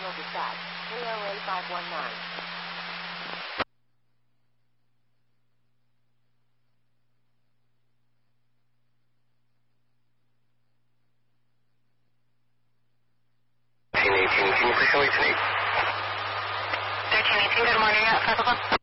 Final dispatch, KOA 519. Can you please come 18? 1318, good morning, Physical.